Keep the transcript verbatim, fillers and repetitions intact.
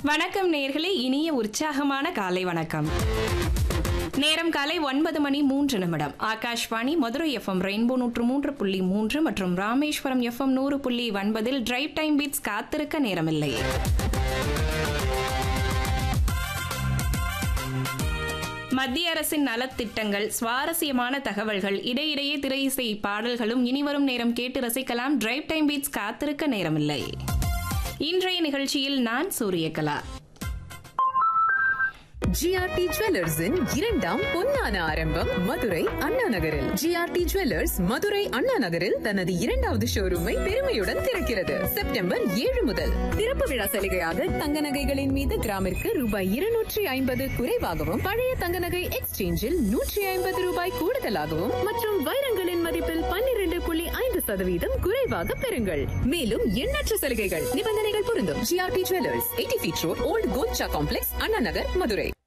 வணக்கம் நேயர்களே, இனிய உற்சாகமான காலை வணக்கம். நேரம் காலை ஒன்பது மணி மூன்று நிமிடம். ஆகாஷ்வாணி மதுரை எஃப்எம் ரெயின்போ நூற்று மூன்று புள்ளி மூன்று மற்றும் ராமேஸ்வரம் எஃப்எம் நூறு புள்ளி ஒன்பதில் டிரைவ் டைம் பீட்ஸ் காத்திருக்க நேரமில்லை. மத்திய அரசின் நலத்திட்டங்கள், சுவாரஸ்யமான தகவல்கள், இடையிடையே திரை இசை பாடல்களும் இனிவரும் நேரம் கேட்டு ரசிக்கலாம். டிரைவ் டைம் பீட்ஸ் காத்திருக்க நேரமில்லை. இன்றைய நிகழ்ச்சியில் நான் சூரியகலா. ஜிஆர்டி ஜுவல்லர்ஸின் இரண்டாம் பொன்னான ஆரம்பம் மதுரை அண்ணா நகரில். ஜிஆர்டி ஜுவல்லர்ஸ் மதுரை அண்ணா நகரில் தனது இரண்டாவது ஷோரூமை பெருமையுடன் திறக்கிறது. செப்டம்பர் ஏழு முதல் திறப்பு விழா சலுகையாக தங்க நகைகளின் மீது கிராமிற்கு ரூபாய் இருநூற்றி ஐம்பது குறைவாகவும், பழைய தங்க நகை எக்ஸ்சேஞ்சில் நூற்றி ஐம்பது ரூபாய் கூடுதலாகவும் மற்றும் வைரங்களின் மதிப்பில் பன்னிரண்டு புள்ளி ஐந்து சதவீதம் குறைவாக பெறுங்கள். மேலும் எண்ணற்ற சலுகைகள், நிபந்தனைகள் பொருந்தும். GRT jewellers, eighty feet road, volt Golcha complex, Anna Nagar, Madurai.